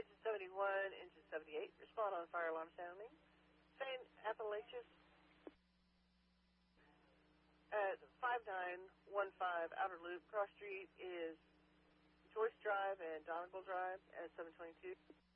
engine 71, engine 78. Respond on fire alarm sounding. St. Appalachian at 5915 Outer Loop. Cross street is Joyce Drive and Donegal Drive at 722.